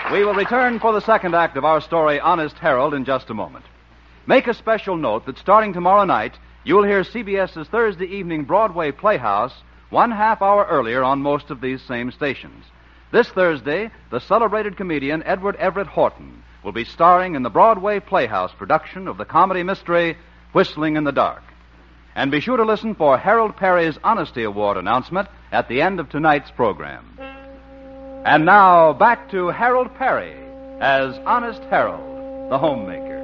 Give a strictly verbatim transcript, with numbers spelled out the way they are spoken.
We will return for the second act of our story, Honest Harold, in just a moment. Make a special note that starting tomorrow night, you'll hear C B S's Thursday evening Broadway Playhouse one half hour earlier on most of these same stations. This Thursday, the celebrated comedian Edward Everett Horton will be starring in the Broadway Playhouse production of the comedy mystery Whistling in the Dark. And be sure to listen for Harold Perry's Honesty Award announcement at the end of tonight's program. And now, back to Harold Perry as Honest Harold, the homemaker.